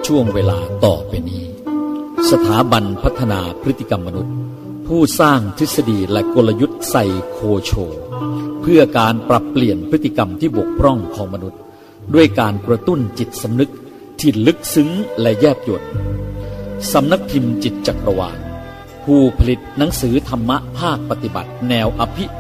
ช่วงเวลาต่อไปนี้สถาบันพัฒนาพฤติกรรมมนุษย์ผู้สร้างทฤษฎีและกลยุทธ์ไซโคโชเพื่อการปรับเปลี่ยนพฤติกรรมที่บกพร่องของมนุษย์ด้วยการกระตุ้นจิตสำนึกที่ลึกซึ้งและแยบยลสำนักพิมพ์จิตจักรวาลผู้ผลิตหนังสือธรรมะภาคปฏิบัติแนวอภิ